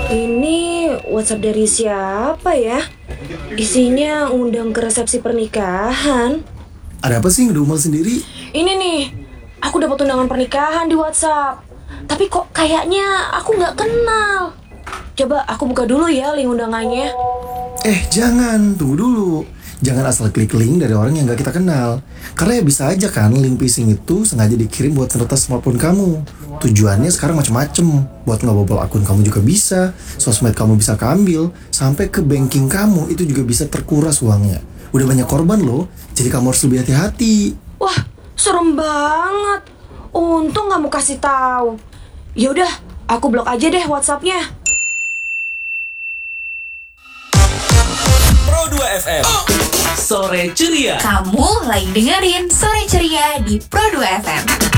Ini WhatsApp dari siapa ya? Isinya undang ke resepsi pernikahan. Ada apa sih ngedumel sendiri? Ini nih, aku dapat undangan pernikahan di WhatsApp. Tapi kok kayaknya aku nggak kenal. Coba aku buka dulu ya link undangannya. Jangan, tunggu dulu. Jangan asal klik link dari orang yang gak kita kenal. Karena ya bisa aja kan link phishing itu sengaja dikirim buat meretas smartphone kamu. Tujuannya sekarang macem-macem. Buat ngebobol akun kamu juga bisa, sosmed kamu bisa keambil, sampai ke banking kamu itu juga bisa terkuras uangnya. Udah banyak korban loh, jadi kamu harus lebih hati-hati. Wah, serem banget. Untung nggak mau kasih tahu. Yaudah, aku blok aja deh WhatsAppnya. Pro 2 FM Sore Ceria. Kamu lagi dengerin Sore Ceria di Pro 2 FM.